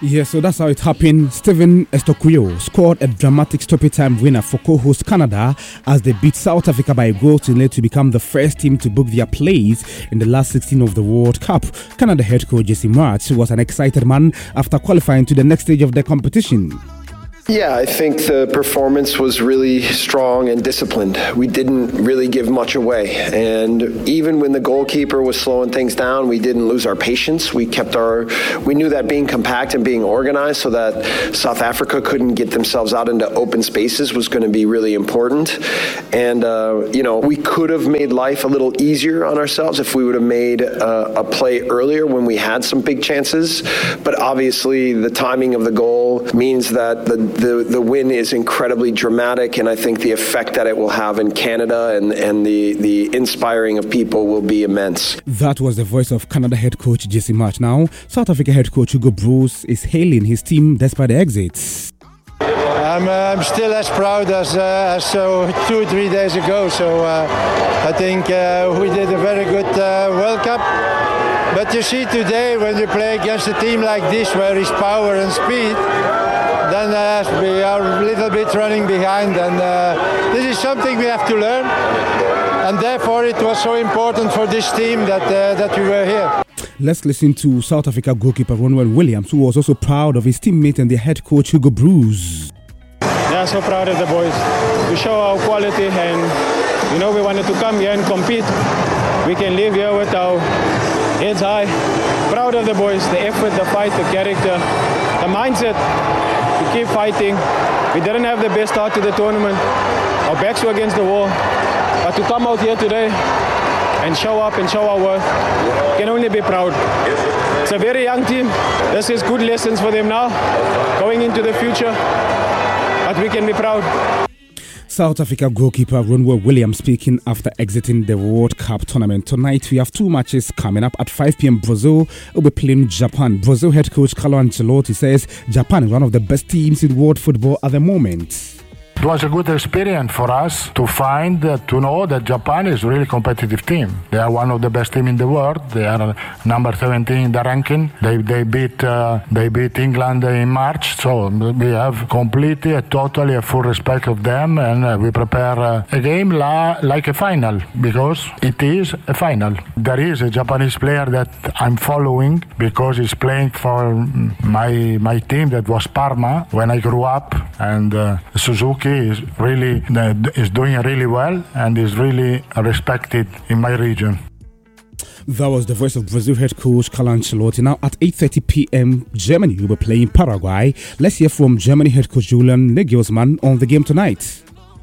Yeah, so that's how it happened. Steven Estocuyo scored a dramatic stoppage time winner for co-host Canada as they beat South Africa by a goal to nil to become the first team to book their place in the last 16 of the World Cup. Canada head coach Jesse March was an excited man after qualifying to the next stage of the competition. Yeah, I think the performance was really strong and disciplined. We didn't really give much away. And even when the goalkeeper was slowing things down, we didn't lose our patience. We knew that being compact and being organized so that South Africa couldn't get themselves out into open spaces was going to be really important. And, we could have made life a little easier on ourselves if we would have made a play earlier when we had some big chances. But obviously the timing of the goal means that the win is incredibly dramatic, and I think the effect that it will have in Canada and the inspiring of people will be immense. That was the voice of Canada head coach Jesse March. Now, South Africa head coach Hugo Broos is hailing his team despite the exits. I'm still as proud as 2 or 3 days ago, so I think we did a very good World Cup. But you see today when you play against a team like this where it's power and speed, then we are a little bit running behind, and this is something we have to learn, and therefore it was so important for this team that we were here. Let's listen to South Africa goalkeeper Ronwen Williams, who was also proud of his teammate and their head coach Hugo Broos. Yeah, so proud of the boys. We show our quality, and we wanted to come here and compete. We can live here with our heads high. Proud of the boys, the effort, the fight, the character, the mindset. To keep fighting. We didn't have the best start to the tournament. Our backs were against the wall. But to come out here today and show up and show our worth, can only be proud. It's a very young team. This is good lessons for them now, going into the future. But we can be proud. South Africa goalkeeper Ronwen Williams speaking after exiting the World Cup tournament. Tonight we have 2 matches coming up. At 5 p.m. Brazil will be playing Japan. Brazil head coach Carlo Ancelotti says Japan is one of the best teams in world football at the moment. It was a good experience for us to know that Japan is a really competitive team. They are one of the best teams in the world. They are number 17 in the ranking. They beat England in March, so we have completely, totally a full respect of them, and we prepare a game like a final, because it is a final. There is a Japanese player that I'm following because he's playing for my team that was Parma when I grew up, and Suzuki is doing really well and is really respected in my region. That was the voice of Brazil head coach Carlo Ancelotti. Now at 8:30 p.m. Germany will be playing Paraguay. Let's hear from Germany head coach Julian Nagelsmann on the game tonight.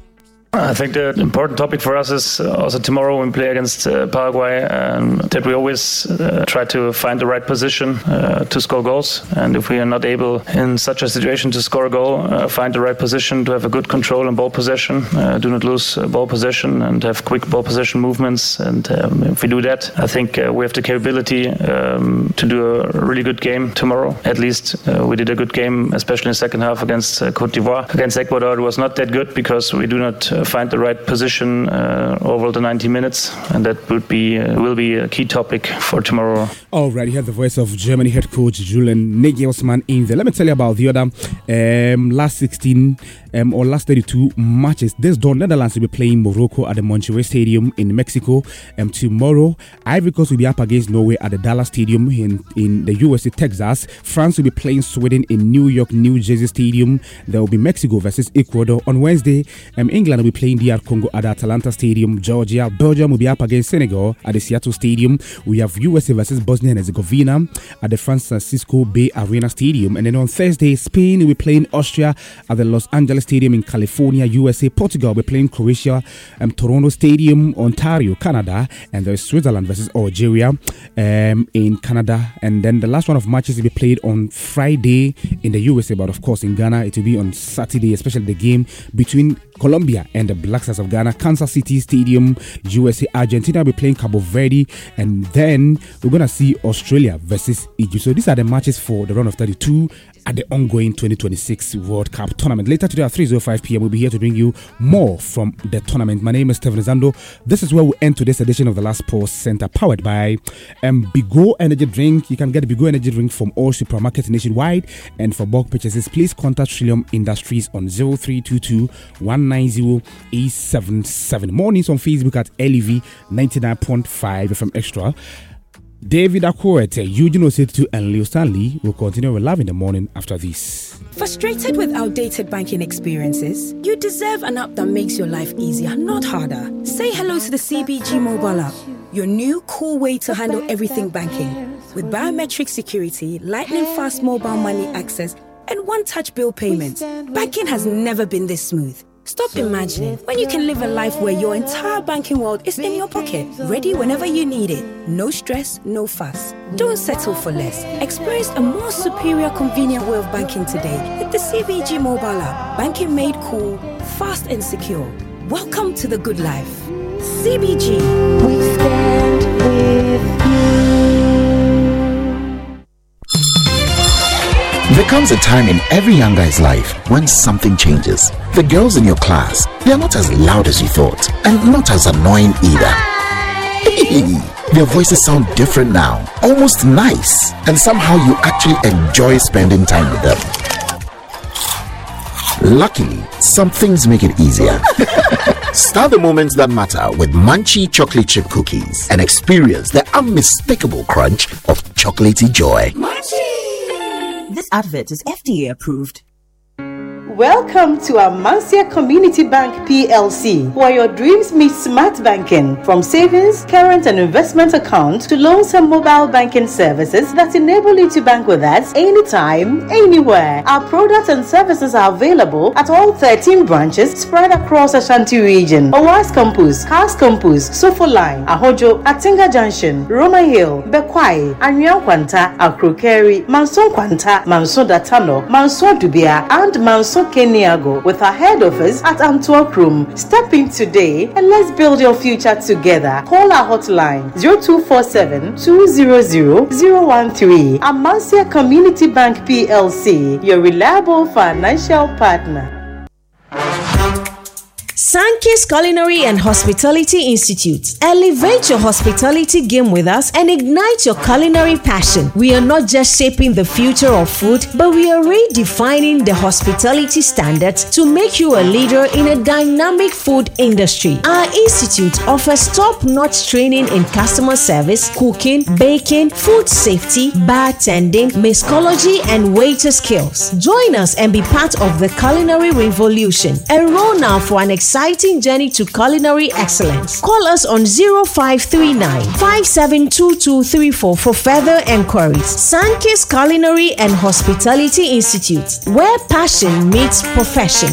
I think the important topic for us is also tomorrow when we play against Paraguay, that we always try to find the right position to score goals. And if we are not able in such a situation to score a goal, find the right position to have a good control and ball possession, do not lose ball possession and have quick ball possession movements. And if we do that, I think we have the capability to do a really good game tomorrow. At least we did a good game, especially in the second half against Cote d'Ivoire. Against Ecuador, it was not that good because we do not find the right position over the 90 minutes, and that will be a key topic for tomorrow. Alright, you have the voice of Germany head coach Julian Nagelsmann in there. Let me tell you about the other last 16 or last 32 matches. This dawn, Netherlands will be playing Morocco at the Montjuic Stadium in Mexico. Tomorrow, Ivory Coast will be up against Norway at the Dallas Stadium in the USA, Texas. France will be playing Sweden in New York, New Jersey Stadium. There will be Mexico versus Ecuador on Wednesday. England will be playing DR Congo at the Atalanta Stadium, Georgia. Belgium will be up against Senegal at the Seattle Stadium. We have USA versus Bosnia and Herzegovina at the Francisco Bay Arena Stadium. And then on Thursday, Spain will be playing Austria at the Los Angeles Stadium in California, USA. Portugal will be playing Croatia, Toronto Stadium, Ontario, Canada. And there's Switzerland versus Algeria in Canada. And then the last one of matches will be played on Friday in the USA, but of course in Ghana it will be on Saturday, especially the game between Colombia and the Black Stars of Ghana. Kansas City Stadium, USA. Argentina will be playing Cabo Verde, and then we're gonna see Australia versus Egypt. So these are the matches for the round of 32 at the ongoing 2026 World Cup tournament. Later today at 3:05 p.m. we'll be here to bring you more from the tournament. My name is Stephen Zando. This is where we end today's edition of the Last Pause Center, powered by Bigo Energy Drink. You can get Bigo Energy Drink from all supermarkets nationwide, and for bulk purchases, please contact Trillium Industries on 0322 190 877. More news on Facebook at LEV 99.5 FM Extra. David Akwete, Eugene Osetu, and Leo Stanley will continue with Love in the Morning after this. Frustrated with outdated banking experiences? You deserve an app that makes your life easier, not harder. Say hello to the CBG mobile app, your new cool way to handle everything banking. With biometric security, lightning fast mobile money access, and one-touch bill payments, banking has never been this smooth. Stop imagining when you can live a life where your entire banking world is in your pocket, ready whenever you need it. No stress, no fuss. Don't settle for less. Experience a more superior, convenient way of banking today with the CBG mobile app. Banking made cool, fast and secure. Welcome to the good life. CBG. We stand with you. There comes a time in every young guy's life when something changes. The girls in your class, they are not as loud as you thought, and not as annoying either. Their voices sound different now, almost nice, and somehow you actually enjoy spending time with them. Luckily, some things make it easier. Start the moments that matter with Munchie chocolate chip cookies and experience the unmistakable crunch of chocolatey joy. Munchie! This advert is FDA approved. Welcome to Amancia Community Bank PLC, where your dreams meet smart banking. From savings, current and investment accounts to loans and mobile banking services that enable you to bank with us anytime, anywhere. Our products and services are available at all 13 branches spread across Ashanti region. Owas Campus, Cars Campus, Sofo Line, Ahojo, Atinga Junction, Roman Hill, Bekwai, Anyan Kwanta, Akrokeri, Manson Kwanta, Manson Datano, Manson Dubia, and Manson Keniago, with our head office at Antwerp Room. Step in today and let's build your future together. Call our hotline 0247 200 013. Amancia Community Bank PLC, your reliable financial partner. Sankey's Culinary and Hospitality Institute. Elevate your hospitality game with us and ignite your culinary passion. We are not just shaping the future of food, but we are redefining the hospitality standards to make you a leader in a dynamic food industry. Our institute offers top-notch training in customer service, cooking, baking, food safety, bartending, mixology, and waiter skills. Join us and be part of the culinary revolution. Enroll now for an exciting journey to culinary excellence. Call us on 0539 572234 for further enquiries. Sankey's Culinary and Hospitality Institute, where passion meets profession.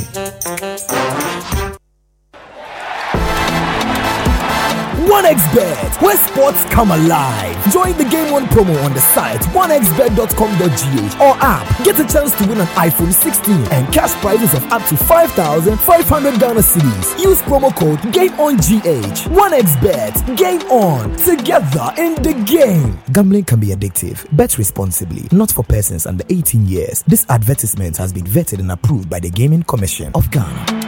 OneXBet, where sports come alive. Join the Game On promo on the site onexbet.com.gh or app. Get a chance to win an iPhone 16 and cash prizes of up to 5,500 Ghana cedis. Use promo code GameOnGH. OneXBet, Game On, together in the game. Gambling can be addictive. Bet responsibly. Not for persons under 18 years. This advertisement has been vetted and approved by the Gaming Commission of Ghana.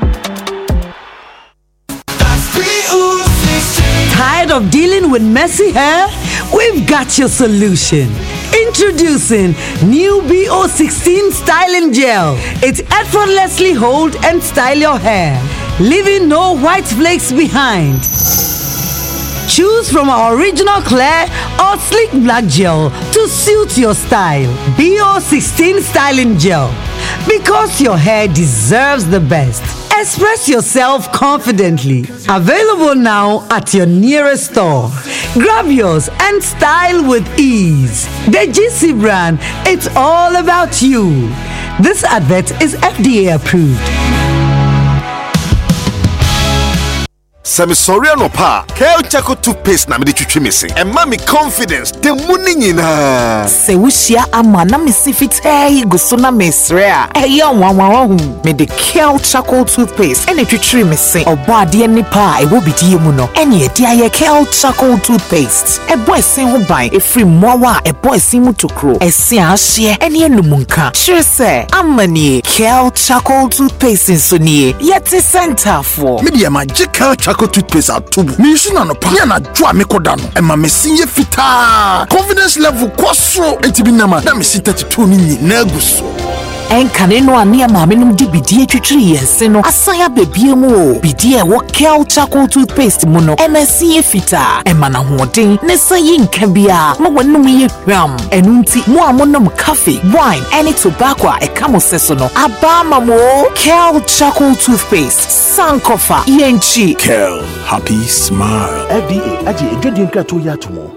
Tired of dealing with messy hair? We've got your solution. Introducing new BO16 Styling Gel. It effortlessly holds and style your hair, leaving no white flakes behind. Choose from our original clear or sleek black gel to suit your style. BO16 Styling Gel. Because your hair deserves the best. Express yourself confidently. Available now at your nearest store. Grab yours and style with ease. The GC brand, it's all about you. This advert is FDA approved. Semi sorry no pa. Kel Chaco toothpaste na me de twitwi me se. E ma me confidence de muni nyina. Se wushia ama na me si fitai go so na me sre a. E wanwahu. Me de Kel Chaco toothpaste ene twitwi me se. Obo ade ni pa e wo bidie mu no. Ene e dia Kel Chaco toothpaste. E boy sin ho ban e free mowa e boy sin mu tokro. E sin ahye ene enumunka. Sure say amani Kel Chaco toothpaste so nie. Yet center for. Media magic Kel Chaco toothpaste atubu. Me use na no pa. Ya na dwa me kodano. E ma me sinye fita. Confidence level kwaso. Entibi na ma. Na me si 32 ni na guso. Enkane no ane maame no di bidie twitwiri yense no asaya bebie mu o bidie wo Kel Chaco toothpaste mu no emasi efita emana hoden ne sayi nka bia mo wonum ye hwam enunti mo amonom coffee wine any tobacco e kamo seso no abama mo Kel Chaco toothpaste sankofa yenchi Kel happy smile FDA aje edwedin krato ya tomo.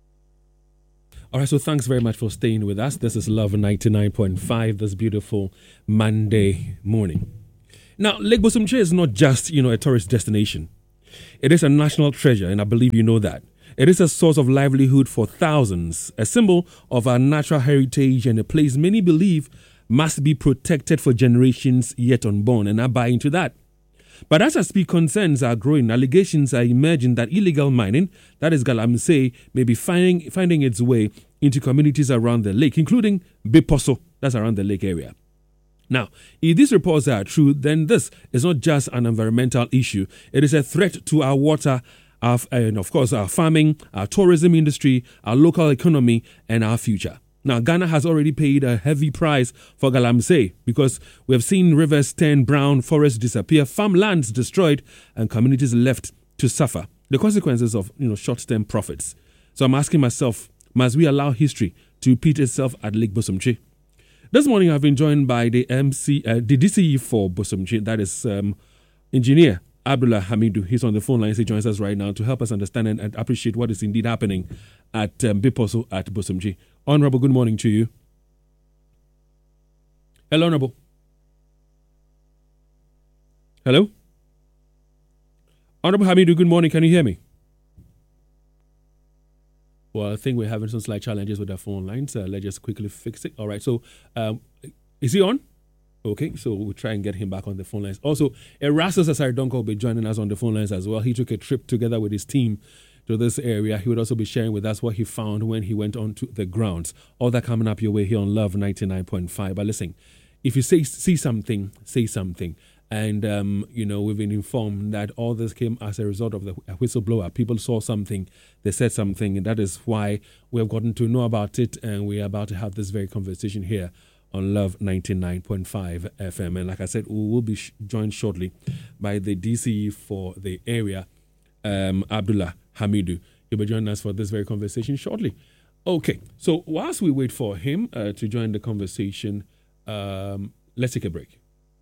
All right, so thanks very much for staying with us. This is Love 99.5 this beautiful Monday morning. Now, Lake Bosumtwi is not just, a tourist destination. It is a national treasure, and I believe you know that. It is a source of livelihood for thousands, a symbol of our natural heritage, and a place many believe must be protected for generations yet unborn, and I buy into that. But as I speak, concerns are growing. Allegations are emerging that illegal mining, that is Galamsey, may be finding its way into communities around the lake, including Biposo, that's around the lake area. Now, if these reports are true, then this is not just an environmental issue. It is a threat to our water, and of course, our farming, our tourism industry, our local economy, and our future. Now, Ghana has already paid a heavy price for Galamsey because we have seen rivers turn brown, forests disappear, farmlands destroyed, and communities left to suffer the consequences of short-term profits. So I'm asking myself, must we allow history to repeat itself at Lake Bosumtwi? This morning, I've been joined by the DCE for Bosumtwi, that is Engineer Abdullah Hamidu. He's on the phone line. He joins us right now to help us understand and appreciate what is indeed happening at Biposo at Bosumtwi. Honorable, good morning to you. Hello, Honorable. Hello? Honorable Hamidu, good morning. Can you hear me? Well, I think we're having some slight challenges with our phone lines. Let's just quickly fix it. All right. So, is he on? Okay. So, we'll try and get him back on the phone lines. Also, Erastus Asaridonko will be joining us on the phone lines as well. He took a trip together with his team to this area. He would also be sharing with us what he found when he went onto the grounds. All that coming up your way here on Love 99.5. But listen, if you see something, say something. And, we've been informed that all this came as a result of the whistleblower. People saw something, they said something, and that is why we have gotten to know about it. And we are about to have this very conversation here on Love 99.5 FM. And like I said, we will be joined shortly by the DCE for the area, Abdullah Hamidu. He'll be joining us for this very conversation shortly. Okay, so whilst we wait for him to join the conversation, let's take a break.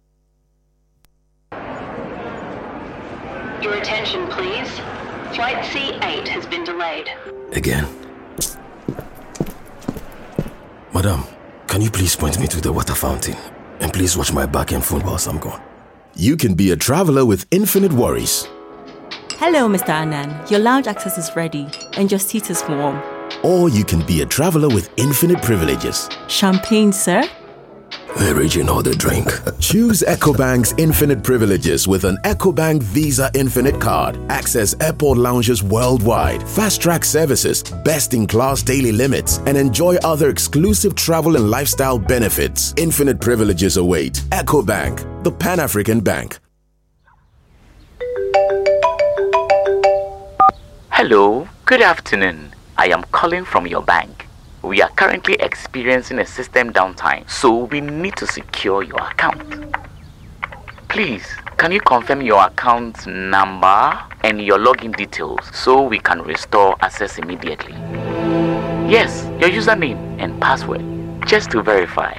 Your attention, please. Flight C8 has been delayed. Again. Madam, can you please point me to the water fountain? And please watch my back and phone whilst I'm gone. You can be a traveler with infinite worries. Hello, Mr. Anand. Your lounge access is ready and your seat is warm. Or you can be a traveler with infinite privileges. Champagne, sir? Origin or the drink. Choose EcoBank's infinite privileges with an EcoBank Visa Infinite card. Access airport lounges worldwide, fast-track services, best-in-class daily limits, and enjoy other exclusive travel and lifestyle benefits. Infinite privileges await. EcoBank, the Pan-African Bank. Hello, good afternoon. I am calling from your bank. We are currently experiencing a system downtime, so we need to secure your account. Please, can you confirm your account number and your login details so we can restore access immediately? Yes, your username and password, just to verify.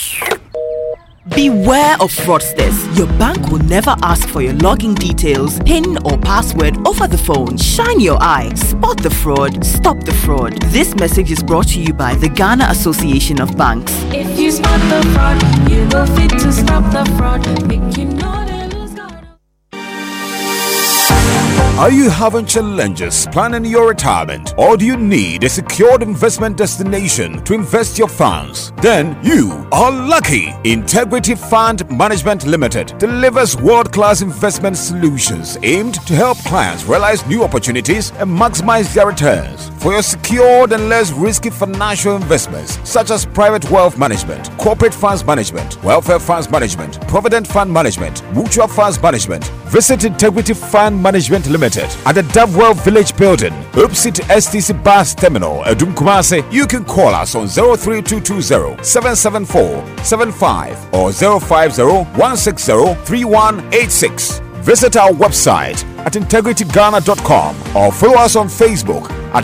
Beware of fraudsters. Your bank will never ask for your login details, PIN or password over the phone. Shine your eye. Spot the fraud. Stop the fraud. This message is brought to you by the Ghana Association of Banks. If you spot the fraud, you go fit to stop the fraud. Make you know they lose God. Are you having challenges planning your retirement, or do you need a secured investment destination to invest your funds? Then you are lucky. Integrity Fund Management Limited delivers world-class investment solutions aimed to help clients realize new opportunities and maximize their returns. For your secured and less risky financial investments, such as private wealth management, corporate funds management, welfare funds management, provident fund management, mutual funds management, visit Integrity Fund Management Limited at the Davwell Village Building, opposite STC Bus Terminal, Adum Kumasi. You can call us on 03220 774 75 or 050 160 3186. Visit our website at integrityghana.com or follow us on Facebook at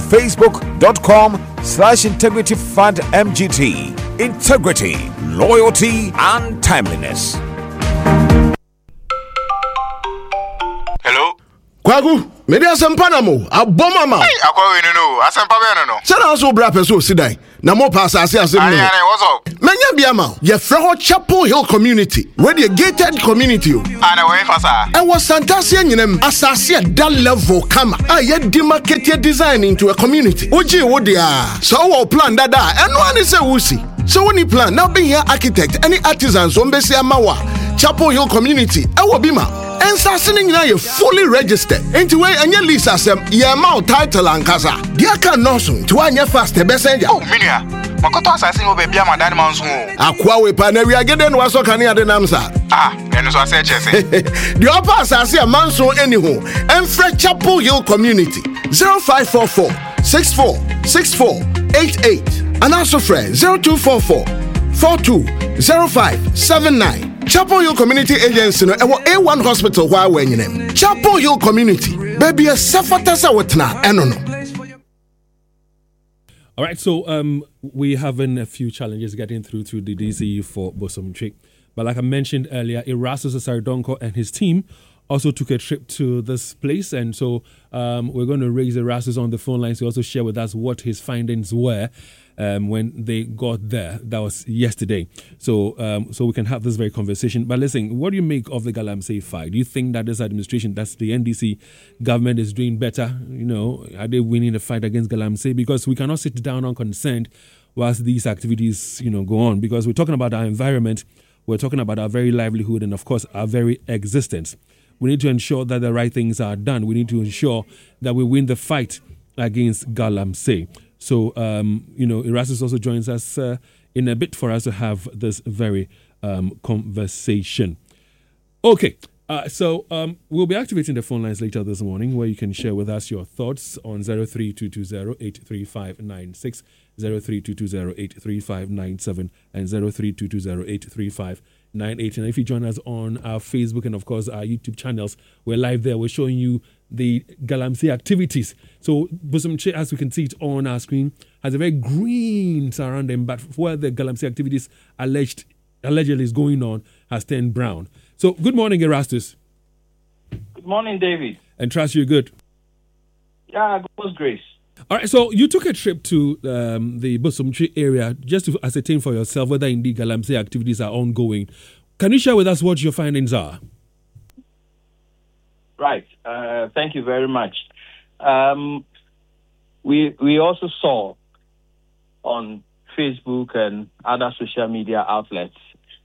facebook.com/integrityfundmgt. Integrity, loyalty, and timeliness. Hello? Kwagu, mede asempa na mo, aboma ma. Hey, akwa we no, asempa be no. Sana also bra peso sidai. Na mo pass asem no. Aye, what's up? Menya bia ma. Ye freho Chapel Hill community. Where the gated community. Ana we fasa. E was Santasia nyinem asase that level kama. Ye demarcated design into a community. Oji wo dia. So wo plan dada. Eno ani se wusi. So when you plan, now be here architect, any artisans on Bessia Mawa, Chapel Hill community, Ewo Bima, and Sassing now you fully registered. Into way and your lease as ye mount title and casa. Dear can no soon to one year fast the best. Oh, Minia, Makoto assassin will be Biama Diamond's home. Aqua weapon, we are getting was so can you the Namsa. Ah, and so I said, the upper assassin manso anyhow, and Fred Chapel Hill community 0544 64 64 88. And also friend 0244 420579. Chapel Hill Community Agency no A1 Hospital where we name. Chapel Hill Community. Baby a safatasa wetna enono. All right, so we having a few challenges getting through to the DCE for Bosomtwi. But like I mentioned earlier, Erastus Asaridonko and his team also took a trip to this place, and so we're going to raise Erastus on the phone line to also share with us what his findings were when they got there. That was yesterday. So we can have this very conversation. But listen, what do you make of the Galamsey fight? Do you think that this administration, that's the NDC government, is doing better? You know, are they winning the fight against Galamsey? Because we cannot sit down unconcerned whilst these activities, go on. Because we're talking about our environment, we're talking about our very livelihood, and of course our very existence. We need to ensure that the right things are done. We need to ensure that we win the fight against Galamsey. So, Erastus also joins us in a bit for us to have this very conversation. Okay, so we'll be activating the phone lines later this morning where you can share with us your thoughts on 03220-83596, 03220-83597, and 03220-83598. And if you join us on our Facebook and, of course, our YouTube channels, we're live there. We're showing you the Galamsey activities. So Bosomtwi, as we can see it on our screen, has a very green surrounding, but where the Galamsey activities allegedly is going on has turned brown. So good morning, Erastus. Good morning, David. And trust you're good. Yeah, God's grace. All right, so you took a trip to the Bosomtwi area just to ascertain for yourself whether indeed Galamsey activities are ongoing. Can you share with us what your findings are? Right. Thank you very much. We also saw on Facebook and other social media outlets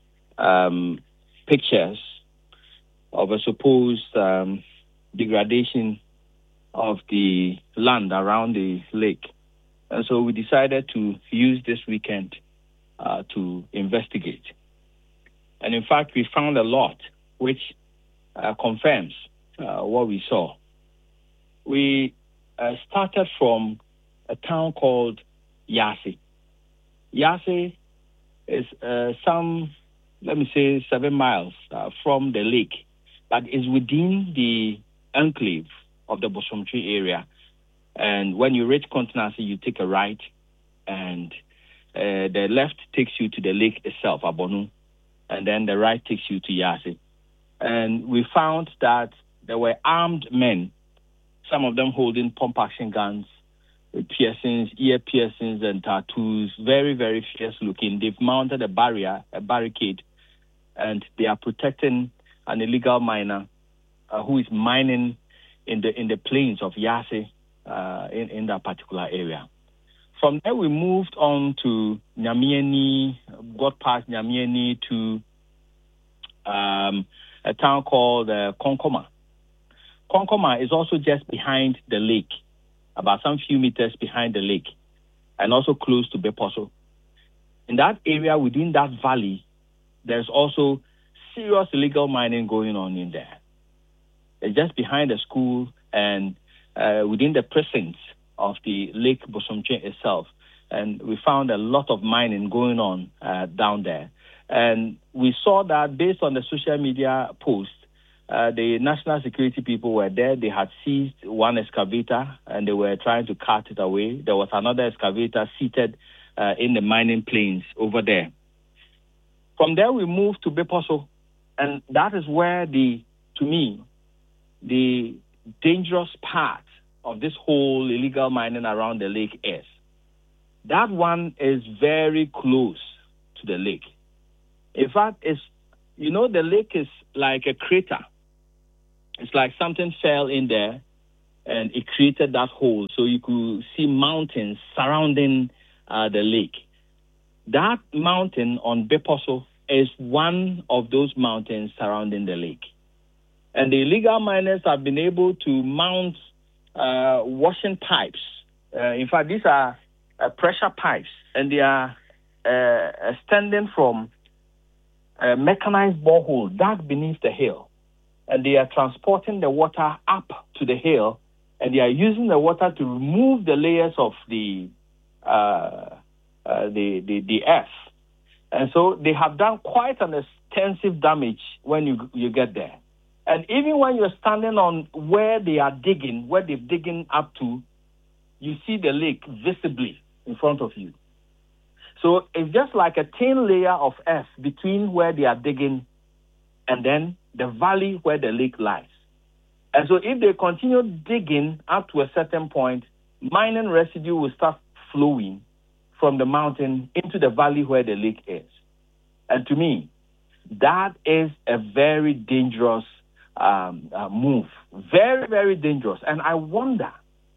pictures of a supposed degradation of the land around the lake. And so we decided to use this weekend to investigate. And in fact, we found a lot which confirms what we saw. We started from a town called Yase. Yase is 7 miles from the lake, but is within the enclave of the Bosomtwi area. And when you reach Continency, you take a right, and the left takes you to the lake itself, Abonu, and then the right takes you to Yase. And we found that there were armed men, some of them holding pump-action guns, piercings, ear piercings, and tattoos, very, very fierce looking. They've mounted a barricade, and they are protecting an illegal miner who is mining in the plains of Yase in that particular area. From there, we moved on to Nyamieni, got past Nyamieni to a town called Konkoma. Konkoma is also just behind the lake, about some few meters behind the lake, and also close to Beposo. In that area, within that valley, there's also serious illegal mining going on in there. It's just behind the school and within the precincts of the Lake Bosomtwe itself. And we found a lot of mining going on down there. And we saw that based on the social media post, the national security people were there. They had seized one excavator and they were trying to cart it away. There was another excavator seated in the mining plains over there. From there, we moved to Beposo, and that is where to me, the dangerous part of this whole illegal mining around the lake is. That one is very close to the lake. In fact, the lake is like a crater. It's like something fell in there and it created that hole. So you could see mountains surrounding the lake. That mountain on Beposo is one of those mountains surrounding the lake. And the illegal miners have been able to mount washing pipes. In fact, these are pressure pipes, and they are extending from a mechanized borehole dug beneath the hill. And they are transporting the water up to the hill, and they are using the water to remove the layers of the earth. And so they have done quite an extensive damage when you get there. And even when you're standing on where they are digging, where they're digging up to, you see the lake visibly in front of you. So it's just like a thin layer of earth between where they are digging and then the valley where the lake lies. And so if they continue digging up to a certain point, mining residue will start flowing from the mountain into the valley where the lake is. And to me, that is a very dangerous move. Very, very dangerous. And I wonder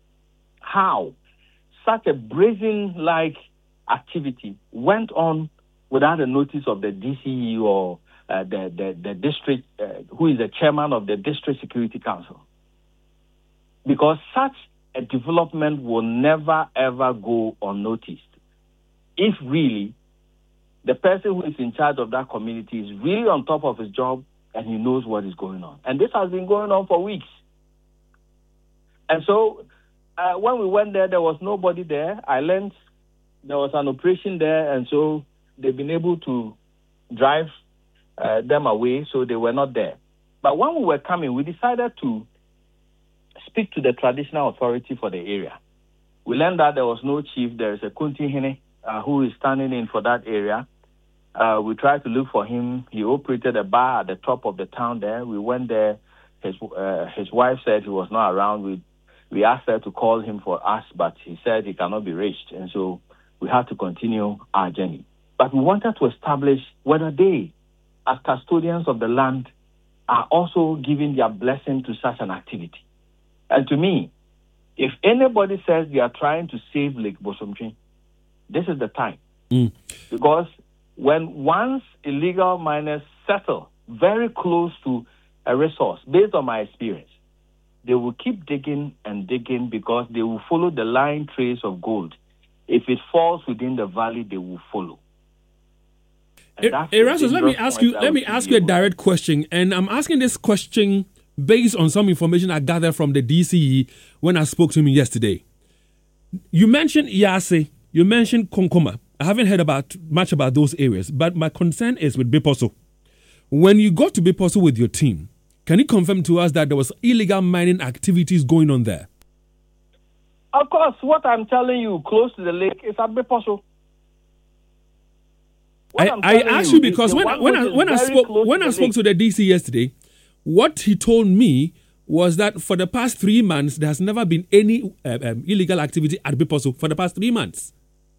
how such a brazen-like activity went on without the notice of the DCE or the district, who is the chairman of the District Security Council. Because such a development will never, ever go unnoticed. If really the person who is in charge of that community is really on top of his job and he knows what is going on. And this has been going on for weeks. And so when we went there, there was nobody there. I learned there was an operation there, and so they've been able to drive them away, so they were not there. But when we were coming, we decided to speak to the traditional authority for the area. We learned that there was no chief. There is a Kunti Hene who is standing in for that area. We tried to look for him. He operated a bar at the top of the town there. We went there. His wife said he was not around. We asked her to call him for us, but he said he cannot be reached. And so we had to continue our journey. But we wanted to establish whether they, as custodians of the land, are also giving their blessing to such an activity. And to me, if anybody says they are trying to save Lake Bosomtwe, this is the time. Because once illegal miners settle very close to a resource, based on my experience, they will keep digging and digging because they will follow the line trace of gold. If it falls within the valley, they will follow. Erastus, let me ask you a direct question, and I'm asking this question based on some information I gathered from the DCE when I spoke to him yesterday. You mentioned Yase, you mentioned Konkoma. I haven't heard much about those areas, but my concern is with Beposo. When you got to Beposo with your team, can you confirm to us that there was illegal mining activities going on there? Of course, what I'm telling you, close to the lake, is at Beposo. I asked you because when I spoke to the DC yesterday, what he told me was that for the past 3 months there has never been any illegal activity at Beposo for the past 3 months.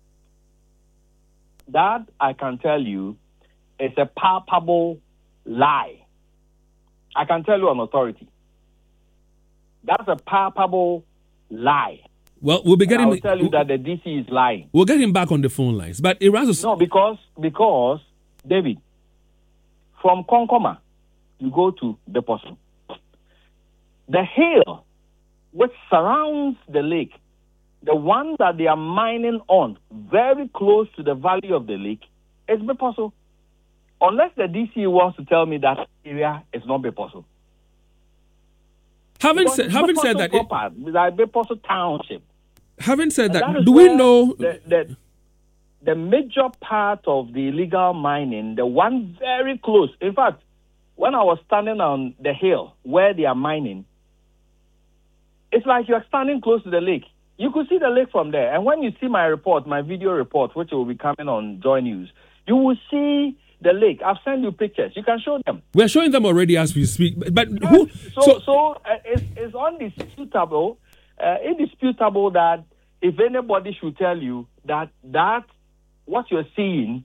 That I can tell you is a palpable lie. I can tell you on authority. That's a palpable lie. Well, we'll be getting. I'll tell you that the DC is lying. We'll get him back on the phone lines. But Erastus. No, because David, from Konkoma, you go to Beposo. The hill which surrounds the lake, the one that they are mining on, very close to the valley of the lake, is Beposo. Unless the DC wants to tell me that area is not Beposo. Having said that, Beposo Township. Having said that, do we know the major part of the illegal mining, the one very close? In fact, when I was standing on the hill where they are mining, it's like you're standing close to the lake. You could see the lake from there. And when you see my report, my video report, which will be coming on Joy News, you will see the lake. I've sent you pictures. You can show them. We're showing them already as we speak. But yes. who? So it's indisputable that if anybody should tell you that what you're seeing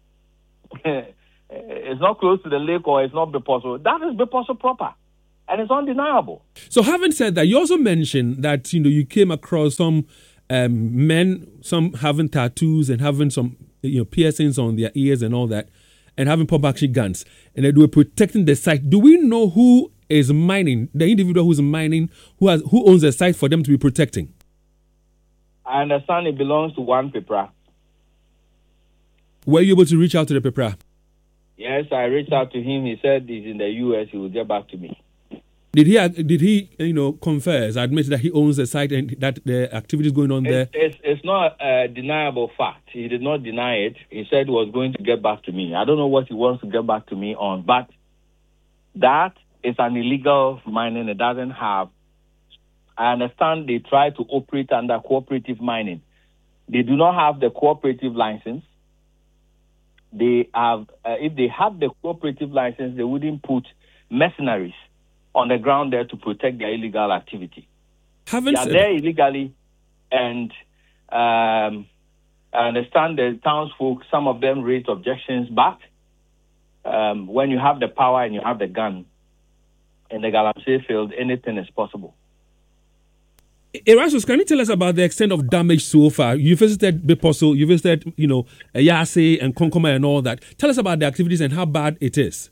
is not close to the lake or it's not Beposo, that is Beposo proper. And it's undeniable. So having said that, you also mentioned that, you came across some men, some having tattoos and having some, piercings on their ears and all that, and having pump-action guns, and they were protecting the site. Do we know who is mining, the individual who's mining, who owns the site for them to be protecting? I understand it belongs to one Pepra. Were you able to reach out to the Pepra? Yes, I reached out to him. He said he's in the U.S. He will get back to me. Did he confess, admit that he owns the site and that the activities going on there? It's not a deniable fact. He did not deny it. He said he was going to get back to me. I don't know what he wants to get back to me on, but that is an illegal mining. It doesn't have. I understand they try to operate under cooperative mining. They do not have the cooperative license. They have. If they have the cooperative license, they wouldn't put mercenaries on the ground there to protect their illegal activity. They are there illegally, and I understand the townsfolk, some of them raised objections, but when you have the power and you have the gun in the Galamsey field, anything is possible. Erastus, can you tell us about the extent of damage so far? You visited Beposo, you visited, Yase and Konkoma and all that. Tell us about the activities and how bad it is.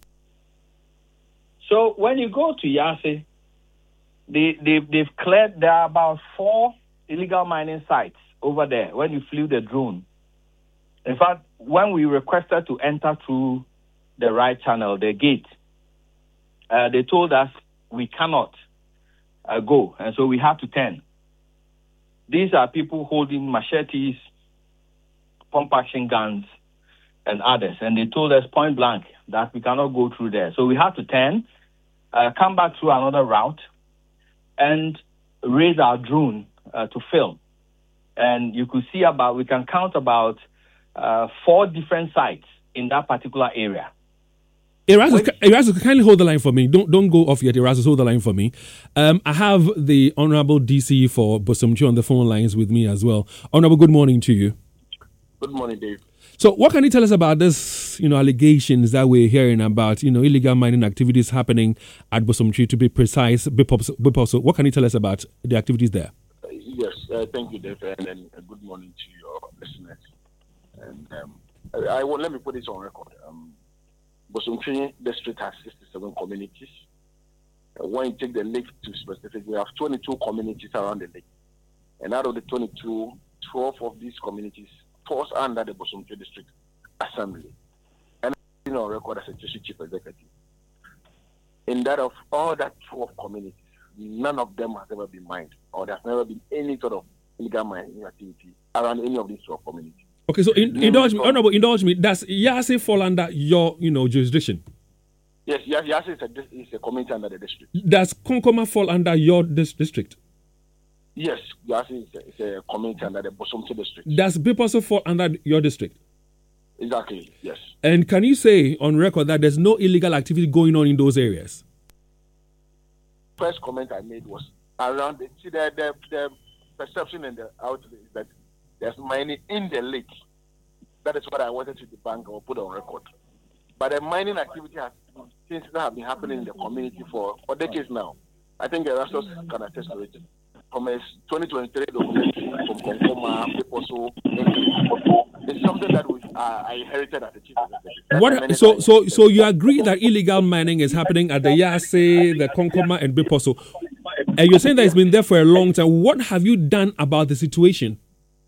So when you go to Yase, they've cleared. There are about 4 illegal mining sites over there when you flew the drone. In fact, when we requested to enter through the right channel, the gate, they told us we cannot go, and so we had to turn. These are people holding machetes, pump-action guns, and others, and they told us point blank that we cannot go through there. So we had to turn, come back through another route, and raise our drone to film. And you could see we can count about 4 different sites in that particular area. Erastus, kindly hold the line for me. Don't go off yet, Erastus. Hold the line for me. I have the Honorable DC for Bosomtwi on the phone lines with me as well. Honorable, good morning to you. Good morning, Dave. So what can you tell us about this, allegations that we're hearing about, illegal mining activities happening at Bosomtwi, to be precise, Beposo? What can you tell us about the activities there? Yes, thank you, Dave, and good morning to your listeners. And let me put this on record. Bosomtwi district has 67 communities. When you take the lake to specific, we have 22 communities around the lake. And out of the 22, 12 of these communities falls under the Bosomtwi District Assembly. And I'm on record as a chief executive. In that of all that 12 communities, none of them has ever been mined, or there's never been any sort of illegal mining activity around any of these 12 communities. Okay, so indulge me. Does Yase fall under your, jurisdiction? Yes, Yase is a community under the district. Does Konkoma fall under your district? Yes, Yase is a community under the Bosomtwi district. Does Beposo fall under your district? Exactly, yes. And can you say on record that there's no illegal activity going on in those areas? First comment I made was around the perception and the outlet is that there's mining in the lake. That is what I wanted to debunk or put on record. But the mining activity things that have been happening in the community for decades now. I think Erastus can attest to it. From a 2023 documentary from Konkoma, Beposo, it's something that I inherited as a chief executive. So you agree that illegal mining is happening at the Yase, the Konkoma, and Beposo, and you're saying that it's been there for a long time. What have you done about the situation?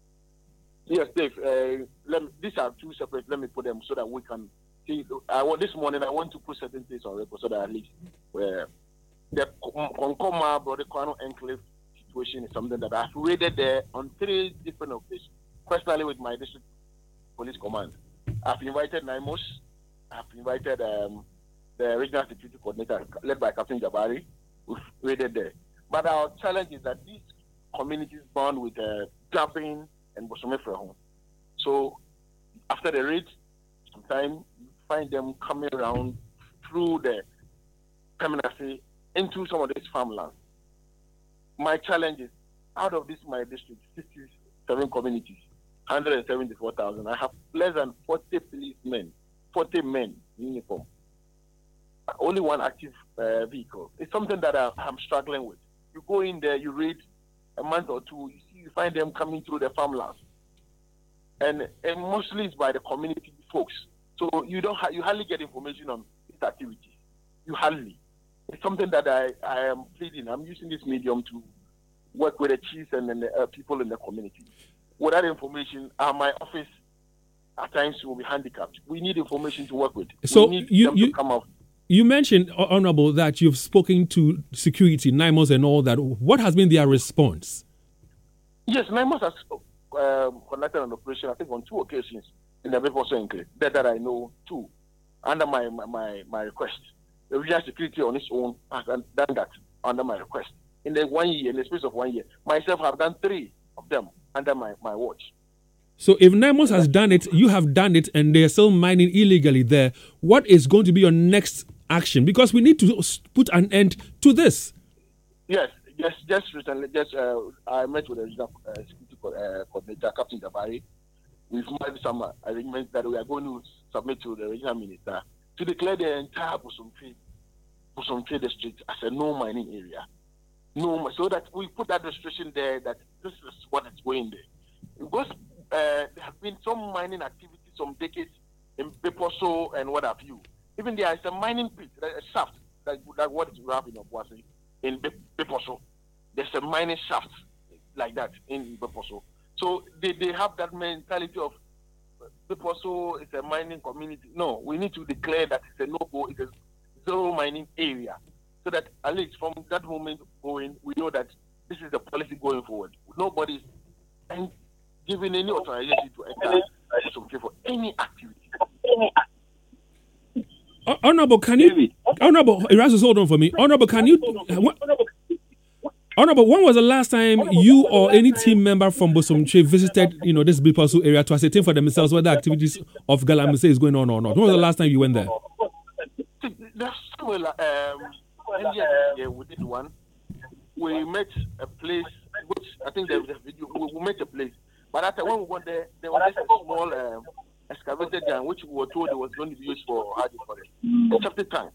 Yes, Dave. These are two separate. Let me put them so that we can see. This morning I want to put certain things on record so that at least where the Konkoma Brodequano Enclave situation is something that I've raided there on 3 different occasions, personally with my district police command. I've invited NIMOS, I've invited the regional security coordinator led by Captain Jabari. We've raided there. But our challenge is that these communities bound with Dublin and Bosomefrehon. So after the raid, sometimes you find them coming around through the permanency into some of these farmlands. My challenge is, out of this my district, 67 communities, 174,000. I have less than 40 policemen, 40 men in uniform. Only one active vehicle. It's something that I'm struggling with. You go in there, you read a month or two, you find them coming through the farmlands, and mostly it's by the community folks. So you hardly get information on these activities. You hardly. It's something that I am pleading. I'm using this medium to work with the chiefs and the people in the community. Without information, my office at times will be handicapped. We need information to work with. So we need them to come out. You mentioned, Honorable, that you've spoken to security, NIMOS and all that. What has been their response? Yes, NIMOS has conducted an operation, I think, on 2 occasions in the Beposo Enclave. That I know, 2, under my request. The regional security on its own has done that under my request. In the space of 1 year, myself have done 3 of them under my watch. So if NIMOS has done it, you have done it, and they're still mining illegally there, what is going to be your next action? Because we need to put an end to this. Yes, just recently, I met with the regional security coordinator, Captain Jabari. We've made some arrangements that we are going to submit to the regional minister to declare the entire Bosomtwe district as a no mining area. No, so that we put that restriction there that this is what is going there. Because there have been some mining activities, some decades in Beposo and what have you. Even there is a mining pit, a shaft, like what you have in Obuasi, in Beposo. There's a mining shaft like that in Beposo. So they have that mentality of Beposo is a mining community. No, we need to declare that it's a no-go, it's a zero mining area. So that at least from that moment going, we know that this is the policy going forward. Nobody's given any authorization to enter Bosomtwe for any activity. Honorable, can you? Honorable, Erastus, hold on for me. Honorable, can you? Honorable, when was the last time you or any team member from Bosomtwe visited, this Beposo area to ascertain for themselves whether activities of Galamsey is going on or not? When was the last time you went there? Yeah, we did one. We met a place, which I think there was a video. We met a place, but after when we went there was just a small excavated dam, which we were told it was going to be used for a septic tank.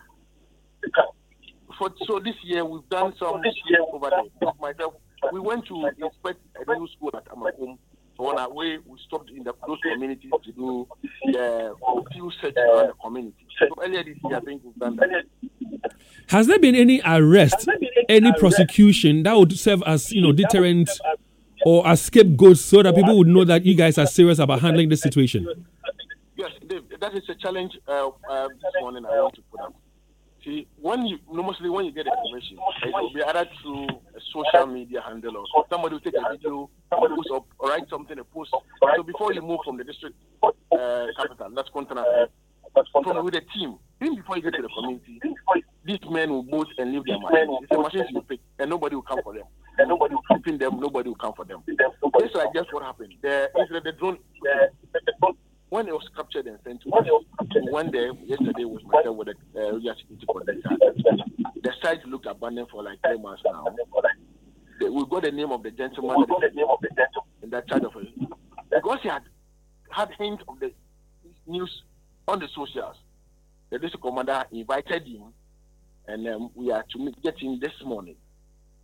So this year we've done some over there. Myself, we went to inspect a new school at Amakum. So on our way, we stopped in those communities to do the field search around the community. So earlier this year, I think we've done that. Has there been any arrest, any prosecution that would serve as deterrent or as scapegoats so that people would know that you guys are serious about handling this situation? Yes, Dave, that is a challenge this morning I want to put up. See, when you get information, it will be either through a social media handle or somebody will take a video, post up, or write something, a post. So before you move from the district capital, that's Continent, from with a team, even before you get to the community, these men will both and leave their machines. It's a machines you pick, and nobody will come for them. And nobody will keep them, nobody will come for them. This is like just what happened. The drone, when it was captured and sent to us, one day, yesterday was myself with the regional security coordinator. The site looked abandoned for like 3 months now. We got the name of the gentleman in that charge of it. Because he had hint of the news on the socials, the district commander invited him, and we are to get him this morning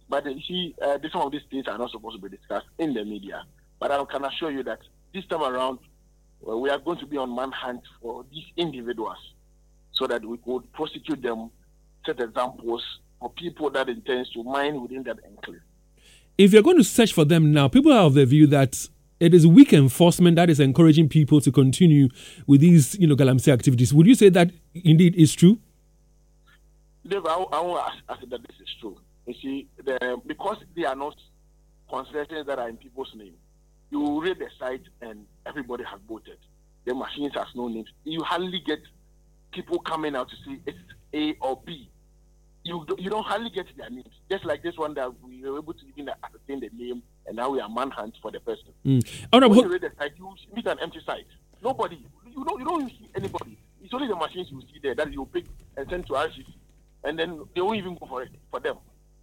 But you see, some of these things are not supposed to be discussed in the media. But I can assure you that this time around, we are going to be on manhunt for these individuals so that we could prosecute them, set examples for people that intends to mine within that enclave. If you're going to search for them now, people are of the view that it is weak enforcement that is encouraging people to continue with these, galamsey activities. Would you say that indeed is true? Dave, I want to ask that this is true. You see, because they are not concessions that are in people's name, you read the site and everybody has voted. The machines has no names. You hardly get people coming out to say it's A or B. You don't hardly get their names. Just like this one that we were able to even ascertain the name, and now we are manhunt for the person. When you read the site, you meet an empty site. Nobody. You don't see anybody. It's only the machines you see there that you pick and send to RCC, and then they won't even go for them.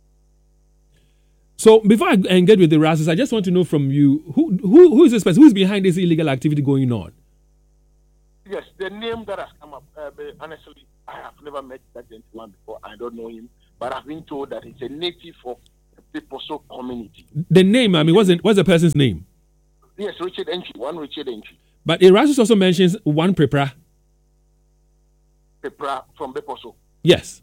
So before I engage with the Erastus, I just want to know from you who is this person? Who is behind this illegal activity going on? Yes, the name that has come up. Honestly, I have never met that gentleman before. I don't know him, but I've been told that he's a native of the Peposo community. The name, what's the person's name? Yes, Richard Entry. One Richard Entry. But Erastus also mentions one Prepra. Prepra from Peposo. Yes.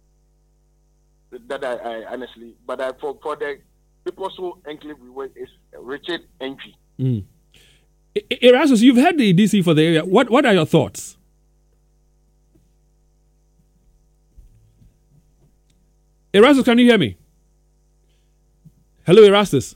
That I honestly, but for the Peposo enclave, is Richard Entry. Erastus, you've had the DC for the area. What are your thoughts? Erastus, can you hear me? Hello, Erastus.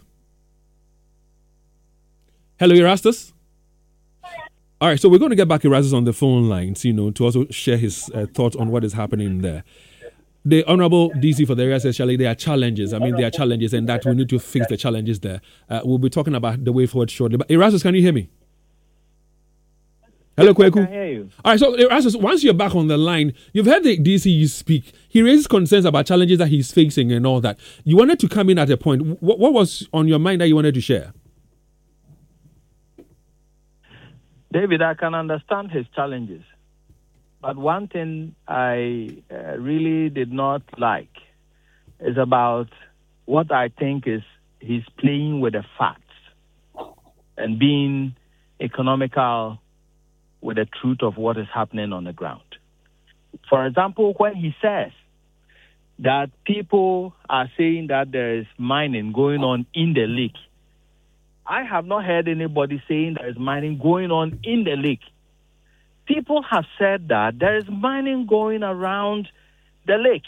Hello, Erastus. All right, so we're going to get back Erastus on the phone lines, to also share his thoughts on what is happening there. The Honorable DC for the area says, Charlie, there are challenges. There are challenges, and that we need to fix the challenges there. We'll be talking about the way forward shortly. But Erastus, can you hear me? Hello, Kweku. I can hear you. All right, so Erastus, once you're back on the line, you've heard the DC speak. He raises concerns about challenges that he's facing and all that. You wanted to come in at a point. What was on your mind that you wanted to share? David, I can understand his challenges. But one thing I really did not like is about what I think is he's playing with the facts and being economical with the truth of what is happening on the ground. For example, when he says that people are saying that there is mining going on in the lake, I have not heard anybody saying there is mining going on in the lake. People have said that there is mining going around the lake.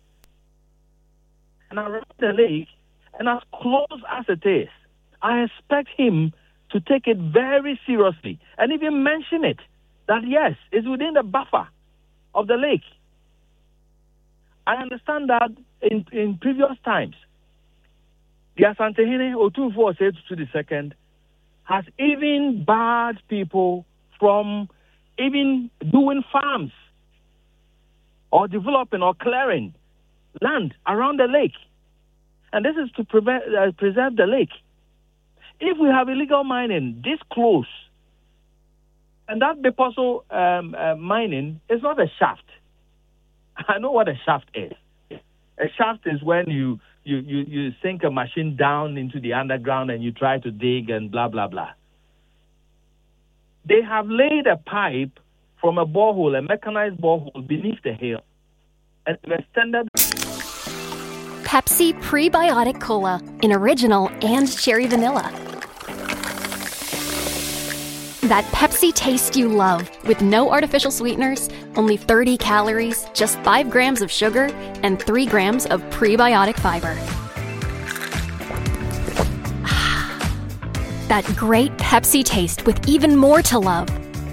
And around the lake, and as close as it is, I expect him to take it very seriously and even mention it, that yes, it's within the buffer of the lake. I understand that in previous times, the Asantehene Otunfo II has even barred people from even doing farms or developing or clearing land around the lake. And this is to preserve the lake. If we have illegal mining this close, and that Peposo mining is not a shaft. I know what a shaft is. A shaft is when you sink a machine down into the underground and you try to dig and blah, blah, blah. They have laid a pipe from a borehole, a mechanized borehole beneath the hill, and extended. Pepsi Prebiotic Cola in original and cherry vanilla. That Pepsi taste you love, with no artificial sweeteners, only 30 calories, just 5 grams of sugar, and 3 grams of prebiotic fiber. That great Pepsi taste with even more to love.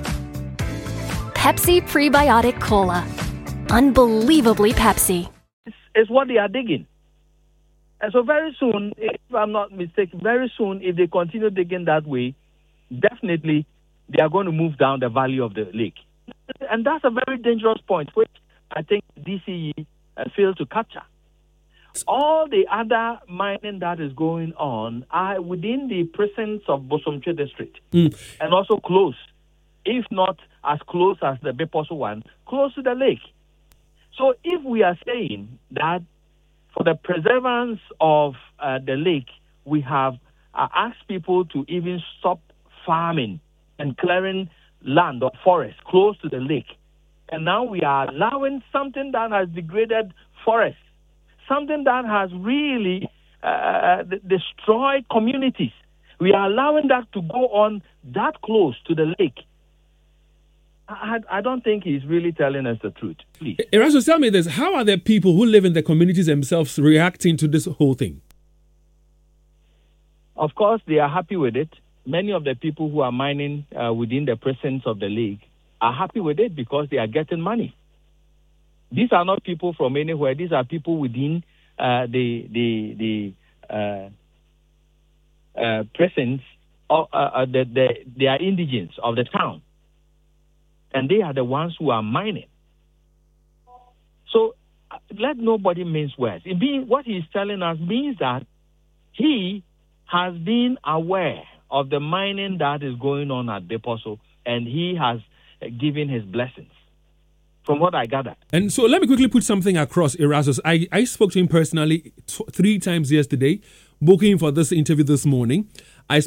Pepsi Prebiotic Cola. Unbelievably Pepsi. It's what they are digging. And so very soon, if I'm not mistaken, very soon, if they continue digging that way, definitely they are going to move down the valley of the lake. And that's a very dangerous point, which I think DCE failed to capture. All the other mining that is going on are within the precincts of Bosomtwe district and also close, if not as close as the Peposo one, close to the lake. So if we are saying that for the preservance of the lake, we have asked people to even stop farming and clearing land or forest close to the lake. And now we are allowing something that has degraded forests, something that has really destroyed communities. We are allowing that to go on that close to the lake. I don't think he's really telling us the truth. Please. Erasmus, tell me this. How are the people who live in the communities themselves reacting to this whole thing? Of course, they are happy with it. Many of the people who are mining within the presence of the lake are happy with it because they are getting money. These are not people from anywhere. These are people within the presence of they are indigents of the town. And they are the ones who are mining. So let nobody mince words. What he's telling us means that he has been aware of the mining that is going on at Deposo, and he has given his blessings, from what I gather. And so let me quickly put something across, Erasmus. I spoke to him personally 3 times yesterday, booking for this interview this morning. I